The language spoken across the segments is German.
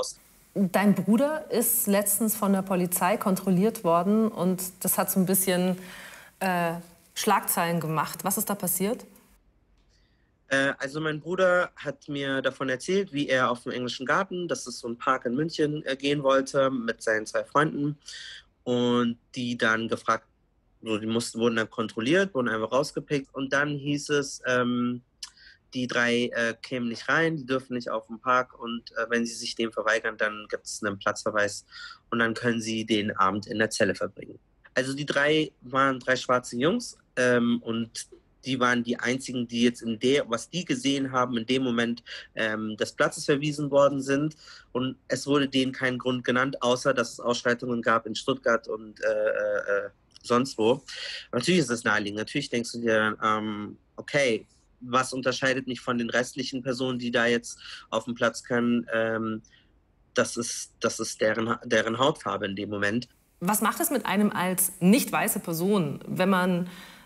aus. Dein Bruder ist letztens von der Polizei kontrolliert worden und das hat so ein bisschen Schlagzeilen gemacht. Was ist da passiert? Also mein Bruder hat mir davon erzählt, wie er auf dem Englischen Garten, das ist so ein Park in München, gehen wollte mit seinen 2 Freunden. Und die dann gefragt, so, wurden dann kontrolliert, wurden einfach rausgepickt. Und dann hieß es, die 3 kämen nicht rein, die dürfen nicht auf den Park. Und wenn sie sich dem verweigern, dann gibt es einen Platzverweis. Und dann können sie den Abend in der Zelle verbringen. Also die 3 waren 3 schwarze Jungs. Und die waren die einzigen, die jetzt was die gesehen haben, in dem Moment des Platzes verwiesen worden sind. Und es wurde denen kein Grund genannt, außer dass es Ausschreitungen gab in Stuttgart und sonst wo. Und natürlich ist das naheliegend. Natürlich denkst du dir, okay, was unterscheidet mich von den restlichen Personen, die da jetzt auf dem Platz können? Das ist deren Hautfarbe in dem Moment. Was macht es mit einem als nicht weiße Person, wenn man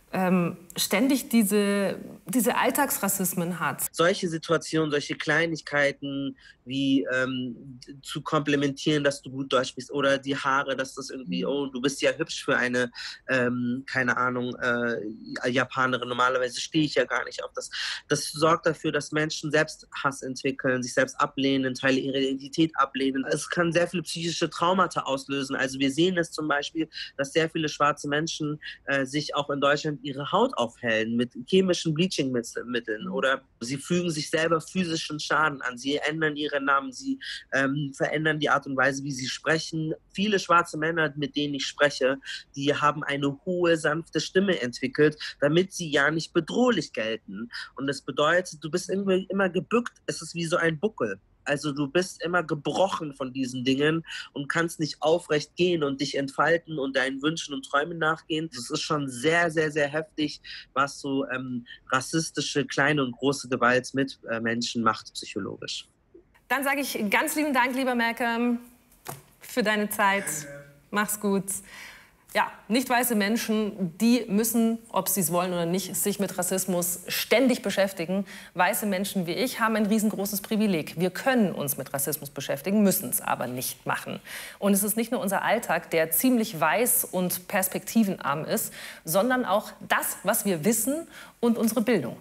ständig diese Alltagsrassismen hat? Solche Situationen, solche Kleinigkeiten wie zu komplimentieren, dass du gut Deutsch bist, oder die Haare, dass das irgendwie, oh, du bist ja hübsch für eine, keine Ahnung, Japanerin. Normalerweise stehe ich ja gar nicht auf das. Das sorgt dafür, dass Menschen selbst Hass entwickeln, sich selbst ablehnen, Teile ihrer Identität ablehnen. Es kann sehr viele psychische Traumata auslösen. Also wir sehen es zum Beispiel, dass sehr viele schwarze Menschen sich auch in Deutschland ihre Haut aufhellen mit chemischen Bleaching-Mitteln, oder sie fügen sich selber physischen Schaden an. Sie ändern ihre Namen, sie verändern die Art und Weise, wie sie sprechen. Viele schwarze Männer, mit denen ich spreche, die haben eine hohe, sanfte Stimme entwickelt, damit sie ja nicht bedrohlich gelten. Und das bedeutet, du bist immer gebückt. Es ist wie so ein Buckel. Also du bist immer gebrochen von diesen Dingen und kannst nicht aufrecht gehen und dich entfalten und deinen Wünschen und Träumen nachgehen. Das ist schon sehr, sehr, sehr heftig, was so rassistische kleine und große Gewalt mit Menschen macht, psychologisch. Dann sage ich ganz lieben Dank, lieber Malcolm, für deine Zeit. Mach's gut. Ja, nicht weiße Menschen, die müssen, ob sie es wollen oder nicht, sich mit Rassismus ständig beschäftigen. Weiße Menschen wie ich haben ein riesengroßes Privileg. Wir können uns mit Rassismus beschäftigen, müssen es aber nicht machen. Und es ist nicht nur unser Alltag, der ziemlich weiß und perspektivenarm ist, sondern auch das, was wir wissen und unsere Bildung.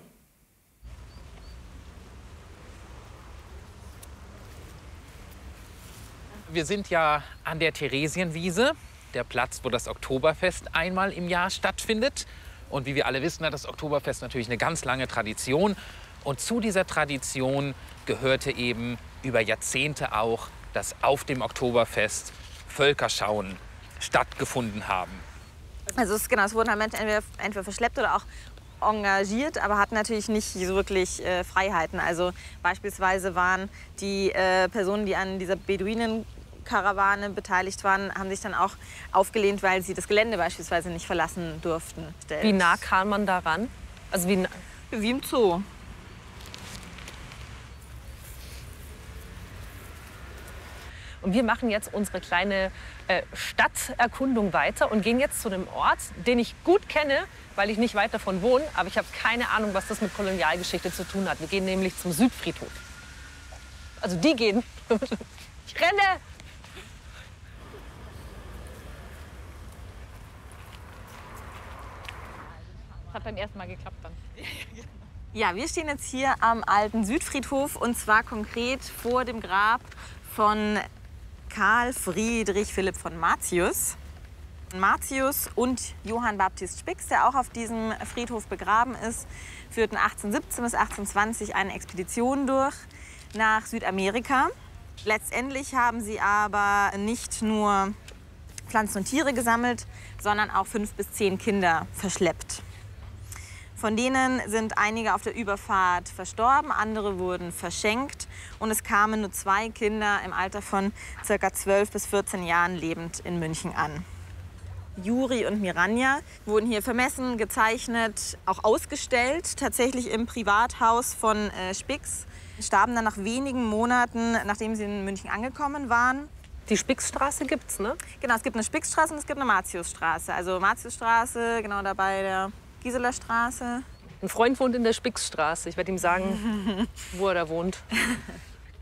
Wir sind ja an der Theresienwiese, der Platz, wo das Oktoberfest einmal im Jahr stattfindet. Und wie wir alle wissen, hat das Oktoberfest natürlich eine ganz lange Tradition. Und zu dieser Tradition gehörte eben über Jahrzehnte auch, dass auf dem Oktoberfest Völkerschauen stattgefunden haben. Also es wurden halt Menschen entweder verschleppt oder auch engagiert, aber hatten natürlich nicht so wirklich Freiheiten. Also beispielsweise waren die Personen, die an dieser Beduinen-Karawane beteiligt waren, haben sich dann auch aufgelehnt, weil sie das Gelände beispielsweise nicht verlassen durften. Wie nah kam man daran? Also wie im Zoo. Und wir machen jetzt unsere kleine Stadterkundung weiter und gehen jetzt zu einem Ort, den ich gut kenne, weil ich nicht weit davon wohne. Aber ich habe keine Ahnung, was das mit Kolonialgeschichte zu tun hat. Wir gehen nämlich zum Südfriedhof. Also die gehen. Ich renne! Hat beim ersten Mal geklappt dann. Ja, wir stehen jetzt hier am alten Südfriedhof und zwar konkret vor dem Grab von Karl Friedrich Philipp von Martius. Martius und Johann Baptist Spix, der auch auf diesem Friedhof begraben ist, führten 1817 bis 1820 eine Expedition durch nach Südamerika. Letztendlich haben sie aber nicht nur Pflanzen und Tiere gesammelt, sondern auch 5 bis 10 Kinder verschleppt. Von denen sind einige auf der Überfahrt verstorben, andere wurden verschenkt und es kamen nur 2 Kinder im Alter von ca. 12 bis 14 Jahren lebend in München an. Juri und Miranja wurden hier vermessen, gezeichnet, auch ausgestellt, tatsächlich im Privathaus von Spix. Starben dann nach wenigen Monaten, nachdem sie in München angekommen waren. Die Spixstraße gibt's, ne? Genau, es gibt eine Spixstraße und es gibt eine Martiusstraße. Also Martiusstraße, genau dabei der Gisela Straße. Ein Freund wohnt in der Spixstraße. Ich werde ihm sagen, wo er da wohnt.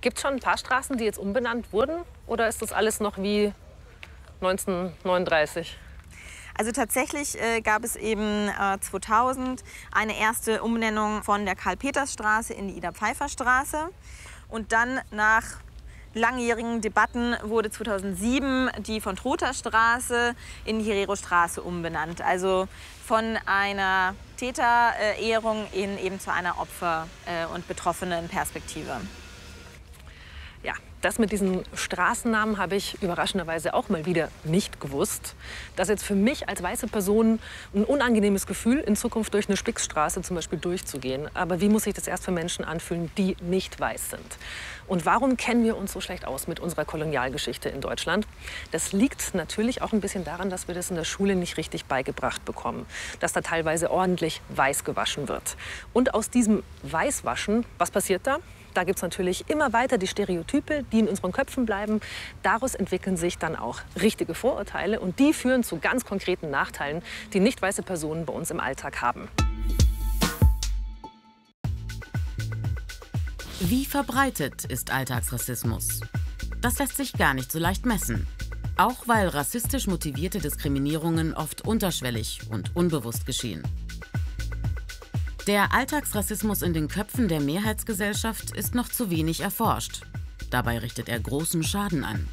Gibt es schon ein paar Straßen, die jetzt umbenannt wurden? Oder ist das alles noch wie 1939? Also tatsächlich gab es eben 2000 eine erste Umbenennung von der Karl-Peters-Straße in die Ida-Pfeiffer-Straße. Und dann nach langjährigen Debatten wurde 2007 die von Trotha Straße in die Herero-Straße umbenannt. Also von einer Täterehrung eben zu einer Opfer- und Betroffenen-Perspektive. Ja, das mit diesen Straßennamen habe ich überraschenderweise auch mal wieder nicht gewusst. Das ist jetzt für mich als weiße Person ein unangenehmes Gefühl, in Zukunft durch eine Spixstraße zum Beispiel durchzugehen. Aber wie muss sich das erst für Menschen anfühlen, die nicht weiß sind? Und warum kennen wir uns so schlecht aus mit unserer Kolonialgeschichte in Deutschland? Das liegt natürlich auch ein bisschen daran, dass wir das in der Schule nicht richtig beigebracht bekommen. Dass da teilweise ordentlich weiß gewaschen wird. Und aus diesem Weißwaschen, was passiert da? Da gibt es natürlich immer weiter die Stereotype, die in unseren Köpfen bleiben. Daraus entwickeln sich dann auch richtige Vorurteile. Und die führen zu ganz konkreten Nachteilen, die nicht weiße Personen bei uns im Alltag haben. Wie verbreitet ist Alltagsrassismus? Das lässt sich gar nicht so leicht messen. Auch weil rassistisch motivierte Diskriminierungen oft unterschwellig und unbewusst geschehen. Der Alltagsrassismus in den Köpfen der Mehrheitsgesellschaft ist noch zu wenig erforscht. Dabei richtet er großen Schaden an.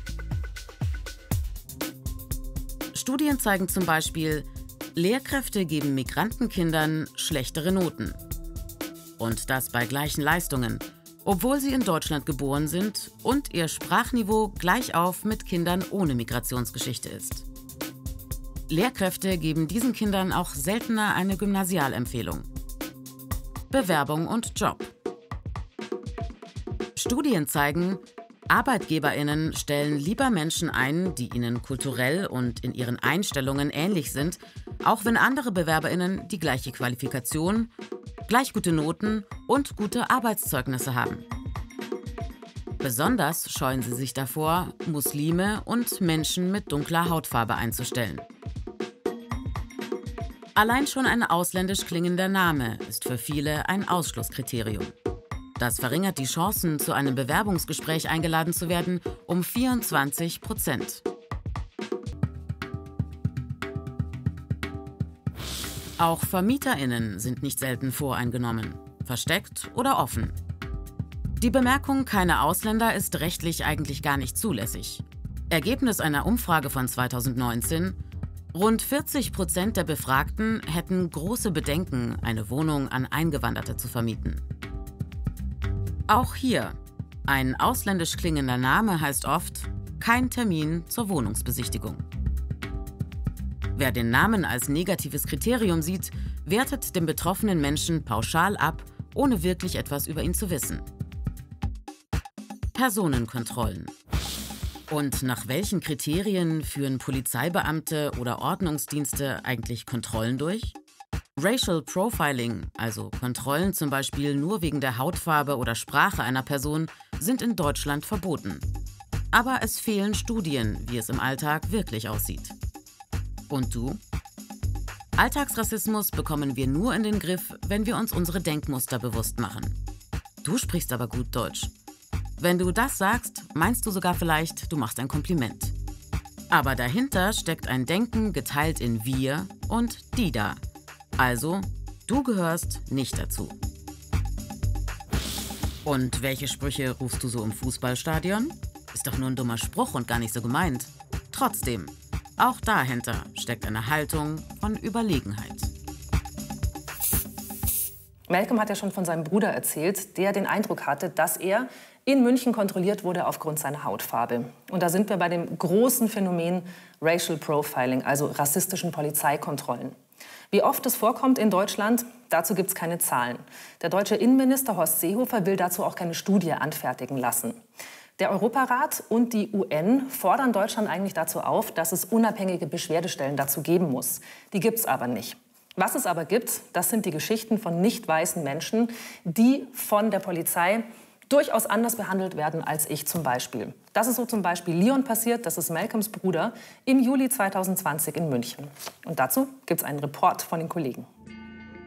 Studien zeigen zum Beispiel, Lehrkräfte geben Migrantenkindern schlechtere Noten. Und das bei gleichen Leistungen, obwohl sie in Deutschland geboren sind und ihr Sprachniveau gleich auf mit Kindern ohne Migrationsgeschichte ist. Lehrkräfte geben diesen Kindern auch seltener eine Gymnasialempfehlung. Bewerbung und Job. Studien zeigen, ArbeitgeberInnen stellen lieber Menschen ein, die ihnen kulturell und in ihren Einstellungen ähnlich sind, auch wenn andere BewerberInnen die gleiche Qualifikation, gleich gute Noten und gute Arbeitszeugnisse haben. Besonders scheuen sie sich davor, Muslime und Menschen mit dunkler Hautfarbe einzustellen. Allein schon ein ausländisch klingender Name ist für viele ein Ausschlusskriterium. Das verringert die Chancen, zu einem Bewerbungsgespräch eingeladen zu werden, um 24%. Auch VermieterInnen sind nicht selten voreingenommen, versteckt oder offen. Die Bemerkung „keine Ausländer" ist rechtlich eigentlich gar nicht zulässig. Ergebnis einer Umfrage von 2019: Rund 40% der Befragten hätten große Bedenken, eine Wohnung an Eingewanderte zu vermieten. Auch hier, ein ausländisch klingender Name heißt oft kein Termin zur Wohnungsbesichtigung. Wer den Namen als negatives Kriterium sieht, wertet den betroffenen Menschen pauschal ab, ohne wirklich etwas über ihn zu wissen. Personenkontrollen. Und nach welchen Kriterien führen Polizeibeamte oder Ordnungsdienste eigentlich Kontrollen durch? Racial Profiling, also Kontrollen zum Beispiel nur wegen der Hautfarbe oder Sprache einer Person, sind in Deutschland verboten. Aber es fehlen Studien, wie es im Alltag wirklich aussieht. Und du? Alltagsrassismus bekommen wir nur in den Griff, wenn wir uns unsere Denkmuster bewusst machen. Du sprichst aber gut Deutsch. Wenn du das sagst, meinst du sogar vielleicht, du machst ein Kompliment. Aber dahinter steckt ein Denken geteilt in wir und die da. Also, du gehörst nicht dazu. Und welche Sprüche rufst du so im Fußballstadion? Ist doch nur ein dummer Spruch und gar nicht so gemeint. Trotzdem, auch dahinter steckt eine Haltung von Überlegenheit. Malcolm hat ja schon von seinem Bruder erzählt, der den Eindruck hatte, dass er in München kontrolliert wurde aufgrund seiner Hautfarbe. Und da sind wir bei dem großen Phänomen Racial Profiling, also rassistischen Polizeikontrollen. Wie oft es vorkommt in Deutschland, dazu gibt es keine Zahlen. Der deutsche Innenminister Horst Seehofer will dazu auch keine Studie anfertigen lassen. Der Europarat und die UN fordern Deutschland eigentlich dazu auf, dass es unabhängige Beschwerdestellen dazu geben muss. Die gibt es aber nicht. Was es aber gibt, das sind die Geschichten von nicht weißen Menschen, die von der Polizei durchaus anders behandelt werden als ich zum Beispiel. Das ist so zum Beispiel Leon passiert, das ist Malcolms Bruder, im Juli 2020 in München. Und dazu gibt es einen Report von den Kollegen.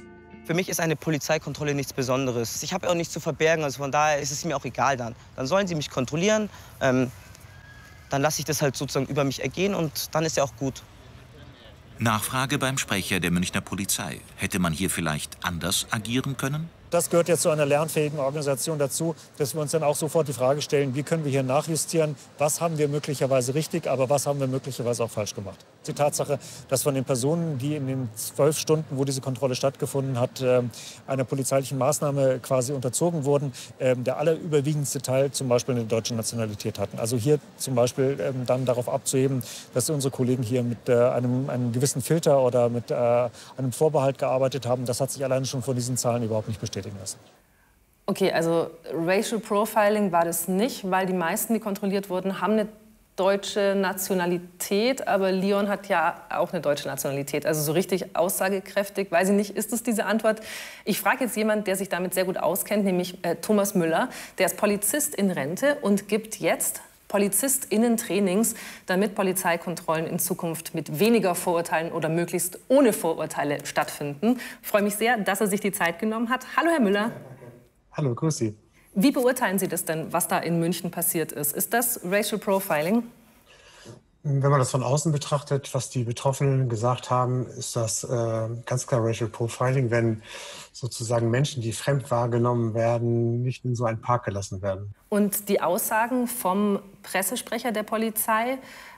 Für mich ist eine Polizeikontrolle nichts Besonderes. Ich habe auch nichts zu verbergen, also von daher ist es mir auch egal dann. Dann sollen sie mich kontrollieren, dann lasse ich das halt sozusagen über mich ergehen und dann ist ja auch gut. Nachfrage beim Sprecher der Münchner Polizei. Hätte man hier vielleicht anders agieren können? Das gehört jetzt zu einer lernfähigen Organisation dazu, dass wir uns dann auch sofort die Frage stellen, wie können wir hier nachjustieren, was haben wir möglicherweise richtig, aber was haben wir möglicherweise auch falsch gemacht. Die Tatsache, dass von den Personen, die in den 12 Stunden, wo diese Kontrolle stattgefunden hat, einer polizeilichen Maßnahme quasi unterzogen wurden, der allerüberwiegendste Teil zum Beispiel eine deutsche Nationalität hatten. Also hier zum Beispiel dann darauf abzuheben, dass unsere Kollegen hier mit einem gewissen Filter oder mit einem Vorbehalt gearbeitet haben, das hat sich alleine schon von diesen Zahlen überhaupt nicht bestätigen lassen. Okay, also Racial Profiling war das nicht, weil die meisten, die kontrolliert wurden, haben eine deutsche Nationalität, aber Leon hat ja auch eine deutsche Nationalität. Also so richtig aussagekräftig, weiß ich nicht, ist es diese Antwort? Ich frage jetzt jemanden, der sich damit sehr gut auskennt, nämlich Thomas Müller. Der ist Polizist in Rente und gibt jetzt PolizistInnen-Trainings, damit Polizeikontrollen in Zukunft mit weniger Vorurteilen oder möglichst ohne Vorurteile stattfinden. Ich freue mich sehr, dass er sich die Zeit genommen hat. Hallo, Herr Müller. Hallo, grüß Sie. Wie beurteilen Sie das denn, was da in München passiert ist? Ist das Racial Profiling? Wenn man das von außen betrachtet, was die Betroffenen gesagt haben, ist das ganz klar Racial Profiling, wenn sozusagen Menschen, die fremd wahrgenommen werden, nicht in so einen Park gelassen werden. Und die Aussagen vom Pressesprecher der Polizei,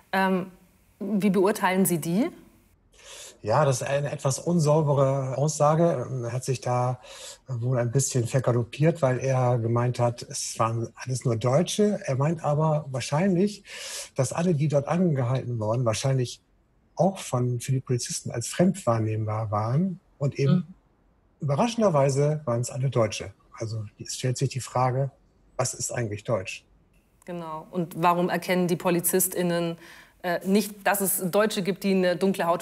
wie beurteilen Sie die? Ja, das ist eine etwas unsaubere Aussage. Er hat sich da wohl ein bisschen vergaloppiert, weil er gemeint hat, es waren alles nur Deutsche. Er meint aber wahrscheinlich, dass alle, die dort angehalten wurden, wahrscheinlich auch für die Polizisten als fremd wahrnehmbar waren. Und eben überraschenderweise waren es alle Deutsche. Also es stellt sich die Frage, was ist eigentlich Deutsch? Genau. Und warum erkennen die PolizistInnen nicht, dass es Deutsche gibt, die eine dunkle Hautfarbe